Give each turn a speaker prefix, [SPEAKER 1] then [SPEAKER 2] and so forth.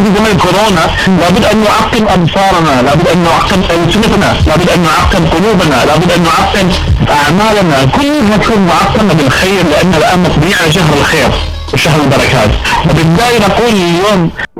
[SPEAKER 1] في زمن الكورونا لابد ان نعقم ابصارنا، لابد ان نعقم السنتنا، لابد ان نعقم قلوبنا، لابد ان نعقم اعمالنا، كلها تكون معقمه بالخير، لان الان مقبلين على شهر الخير وشهر البركات. وبالتالي نقول اليوم